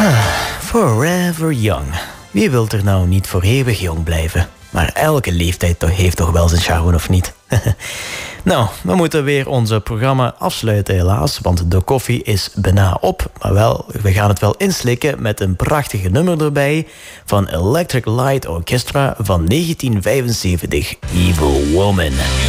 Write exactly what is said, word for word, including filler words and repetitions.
Forever young. Wie wil er nou niet voor eeuwig jong blijven? Maar elke leeftijd toch- heeft toch wel zijn charme, of niet? Nou, we moeten weer onze programma afsluiten helaas, want de koffie is bijna op. Maar wel, we gaan het wel inslikken met een prachtige nummer erbij van Electric Light Orchestra van negentien vijfenzeventig, Evil Woman.